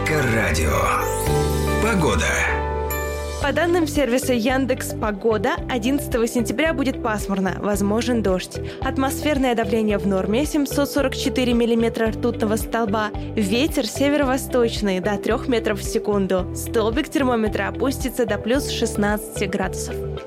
Эльдоррадио. Погода. По данным сервиса Яндекс.Погода, 11 сентября будет пасмурно, возможен дождь. Атмосферное давление в норме 744 миллиметра ртутного столба. Ветер северо-восточный до 3 метров в секунду. Столбик термометра опустится до плюс 16 градусов.